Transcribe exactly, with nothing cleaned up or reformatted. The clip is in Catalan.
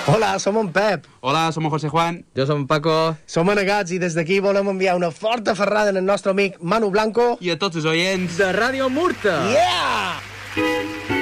Hola, som en Pep. Hola, som en José Juan. Jo som Paco. Som anegats i des d'aquí volem enviar una forta ferrada al nostre amic Manu Blanco. I a tots els oients De Ràdio Murta. Yeah!